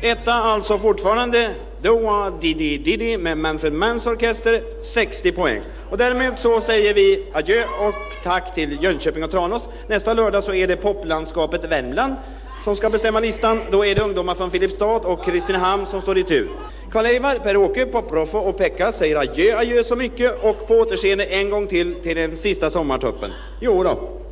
Etta alltså fortfarande Doa Didi Didi med Manfred Manns orkester, 60 poäng. Och därmed så säger vi adjö och tack till Jönköping och Tranås. Nästa lördag så är det poplandskapet Värmland som ska bestämma listan. Då är det ungdomar från Filipstad och Kristinehamn som står i tur. Karl-Eivar, Per-Åke, Poproffo och Pekka säger adjö så mycket och på återseende en gång till den sista sommartuppen. Jo då.